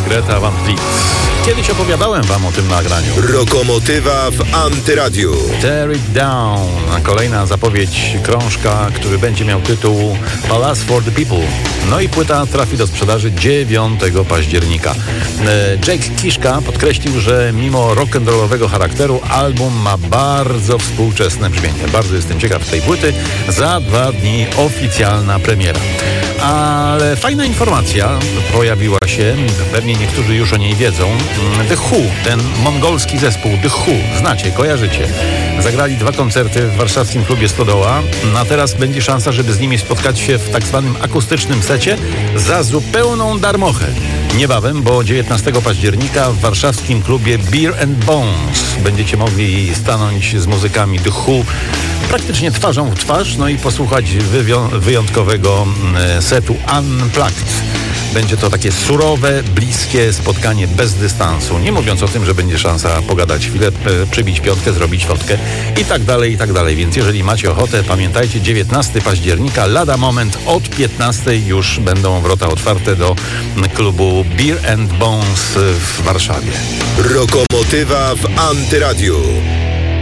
Greta Van Fleet. Kiedyś opowiadałem wam o tym nagraniu. Rokomotywa w Antyradiu. Tear It Down. Kolejna zapowiedź krążka, który będzie miał tytuł Palace for the People. No i płyta trafi do sprzedaży 9 października. Jake Kiszka podkreślił, że mimo rock'n'rollowego charakteru album ma bardzo współczesne brzmienie. Bardzo jestem ciekaw tej płyty. Za 2 dni oficjalna premiera. Ale fajna informacja pojawiła się, pewnie niektórzy już o niej wiedzą. The Who, ten mongolski zespół The Who, znacie, kojarzycie. Zagrali 2 koncerty w warszawskim klubie Stodoła. A teraz będzie szansa, żeby z nimi spotkać się w tak zwanym akustycznym secie za zupełną darmochę. Niebawem, bo 19 października w warszawskim klubie Beer and Bones będziecie mogli stanąć z muzykami The Who praktycznie twarzą w twarz, no i posłuchać wyjątkowego setu Unplugged. Będzie to takie surowe, bliskie spotkanie bez dystansu. Nie mówiąc o tym, że będzie szansa pogadać chwilę, przybić piątkę, zrobić fotkę i tak dalej, i tak dalej. Więc jeżeli macie ochotę, pamiętajcie, 19 października, lada moment, od 15 już będą wrota otwarte do klubu Beer and Bones w Warszawie. Rokomotywa w Antyradiu.